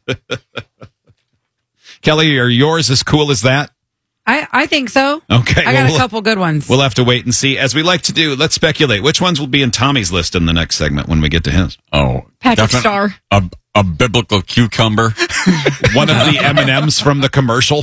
Kelly, are yours as cool as that? I think so. Okay. I got a couple good ones. We'll have to wait and see. As we like to do, let's speculate. Which ones will be in Tommy's list in the next segment when we get to his? Oh, Patrick Star. A biblical cucumber. One of the M&Ms from the commercial.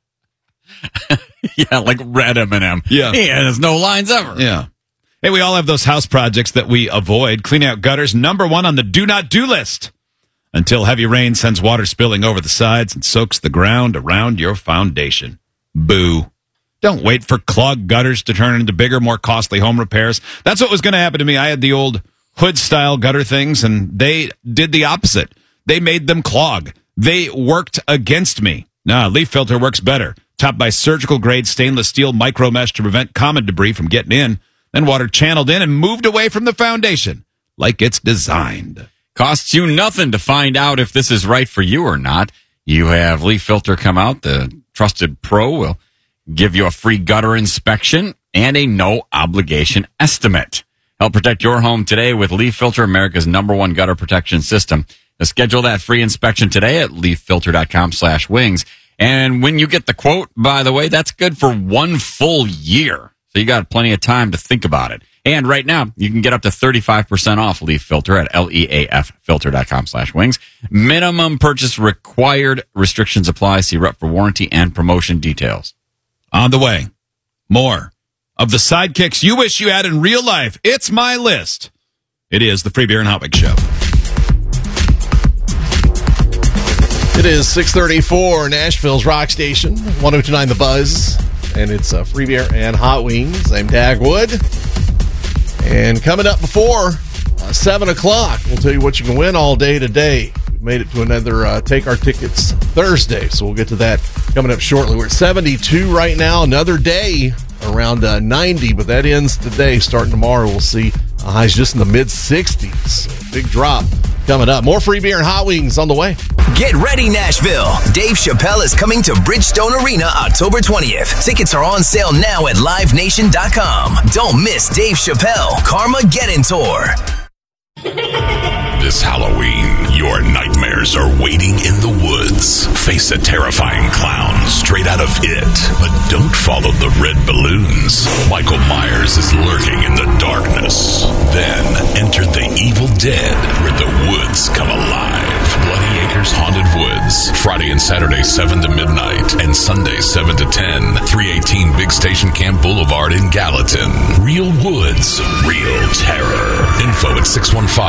Yeah, like red M&M. Yeah. There's no lines ever. Yeah. Hey, we all have those house projects that we avoid. Cleaning out gutters, number one on the do-not-do list. Until heavy rain sends water spilling over the sides and soaks the ground around your foundation. Boo. Don't wait for clogged gutters to turn into bigger, more costly home repairs. That's what was going to happen to me. I had the old hood-style gutter things, and they did the opposite. They made them clog. They worked against me. Nah, Leaf Filter works better. Topped by surgical-grade stainless steel micro mesh to prevent common debris from getting in. Then water channeled in and moved away from the foundation like it's designed. Costs you nothing to find out if this is right for you or not. You have Leaf Filter come out. The trusted pro will give you a free gutter inspection and a no-obligation estimate. Help protect your home today with Leaf Filter, America's #1 gutter protection system. Now schedule that free inspection today at leaffilter.com/wings. And when you get the quote, by the way, that's good for 1 full year. So you got plenty of time to think about it. And right now, you can get up to 35% off Leaf Filter at leaffilter.com/wings. Minimum purchase required. Restrictions apply. See rep for warranty and promotion details. On the way, more of the sidekicks you wish you had in real life. It's my list. It is the Free Beer and Hot Wings Show. It is 6:34, Nashville's Rock Station, 102.9 The Buzz, and it's Free Beer and Hot Wings. I'm Dagwood. And coming up before 7 o'clock, we'll tell you what you can win all day today. We've made it to another Take Our Tickets Thursday, so we'll get to that coming up shortly. We're at 72 right now, another day around 90, but that ends today. Starting tomorrow, we'll see highs just in the mid-60s. Big drop coming up. More Free Beer and Hot Wings on the way. Get ready, Nashville. Dave Chappelle is coming to Bridgestone Arena October 20th. Tickets are on sale now at livenation.com. Don't miss Dave Chappelle, Carmageddon Tour. This Halloween, your nightmares are waiting in the woods. Face a terrifying clown straight out of It, but don't follow the red balloons. Michael Myers is lurking in the darkness. Then enter the Evil Dead, where the woods come alive. Bloody Acres Haunted Woods, Friday and Saturday 7 to midnight, and Sunday 7 to 10, 318 Big Station Camp Boulevard in Gallatin. Real woods, real terror. Info at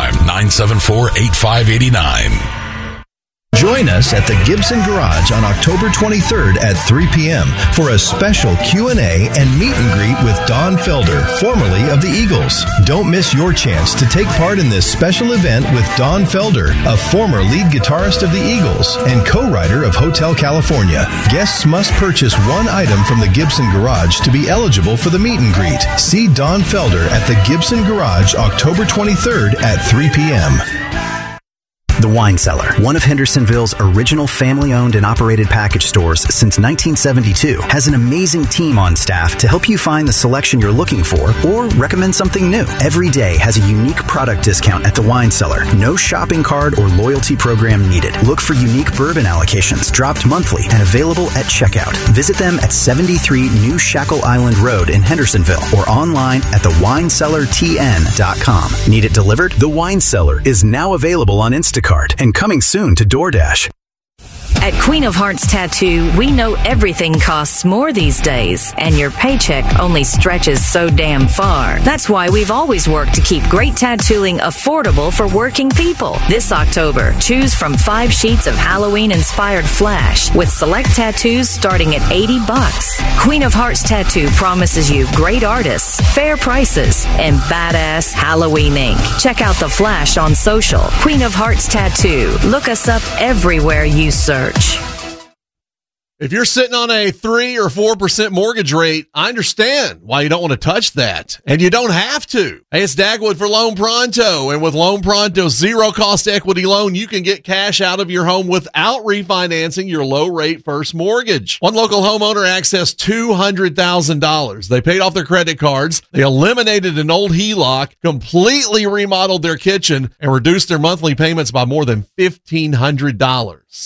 615-974-8589. Join us at the Gibson Garage on October 23rd at 3 p.m. for a special Q&A and meet and greet with Don Felder, formerly of the Eagles. Don't miss your chance to take part in this special event with Don Felder, a former lead guitarist of the Eagles and co-writer of Hotel California. Guests must purchase one item from the Gibson Garage to be eligible for the meet and greet. See Don Felder at the Gibson Garage October 23rd at 3 p.m. The Wine Cellar, one of Hendersonville's original family-owned and operated package stores since 1972, has an amazing team on staff to help you find the selection you're looking for or recommend something new. Every day has a unique product discount at The Wine Cellar. No shopping card or loyalty program needed. Look for unique bourbon allocations dropped monthly and available at checkout. Visit them at 73 New Shackle Island Road in Hendersonville or online at thewinecellartn.com. Need it delivered? The Wine Cellar is now available on Instacart and coming soon to DoorDash. At Queen of Hearts Tattoo, we know everything costs more these days, and your paycheck only stretches so damn far. That's why we've always worked to keep great tattooing affordable for working people. This October, choose from 5 sheets of Halloween-inspired flash with select tattoos starting at $80. Queen of Hearts Tattoo promises you great artists, fair prices, and badass Halloween ink. Check out the flash on social. Queen of Hearts Tattoo. Look us up everywhere you search. If you're sitting on a 3 or 4% mortgage rate, I understand why you don't want to touch that. And you don't have to. Hey, it's Dagwood for Loan Pronto. And with Loan Pronto's zero-cost equity loan, you can get cash out of your home without refinancing your low-rate first mortgage. One local homeowner accessed $200,000. They paid off their credit cards. They eliminated an old HELOC, completely remodeled their kitchen, and reduced their monthly payments by more than $1,500.